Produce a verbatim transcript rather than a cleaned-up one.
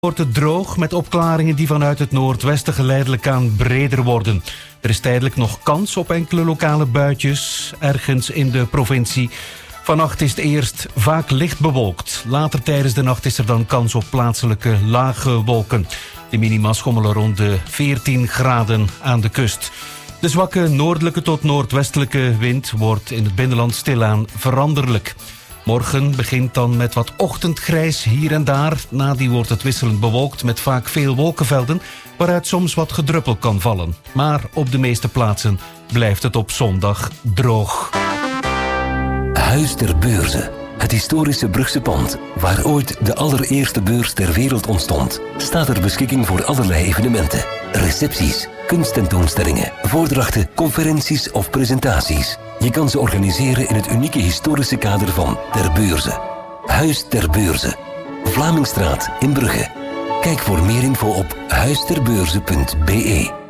Wordt het droog met opklaringen die vanuit het noordwesten geleidelijk aan breder worden. Er is tijdelijk nog kans op enkele lokale buitjes ergens in de provincie. Vannacht is het eerst vaak licht bewolkt. Later tijdens de nacht is er dan kans op plaatselijke lage wolken. De minima schommelen rond de veertien graden aan de kust. De zwakke noordelijke tot noordwestelijke wind wordt in het binnenland stilaan veranderlijk. Morgen begint dan met wat ochtendgrijs hier en daar. Nadien wordt het wisselend bewolkt met vaak veel wolkenvelden, waaruit soms wat gedruppel kan vallen. Maar op de meeste plaatsen blijft het op zondag droog. Huis ter Beurze. Het historische Brugse pand, waar ooit de allereerste beurs ter wereld ontstond, staat ter beschikking voor allerlei evenementen. Recepties, kunsttentoonstellingen, voordrachten, conferenties of presentaties. Je kan ze organiseren in het unieke historische kader van Ter Beurze. Huis ter Beurze. Vlamingstraat in Brugge. Kijk voor meer info op huisterbeurze punt be.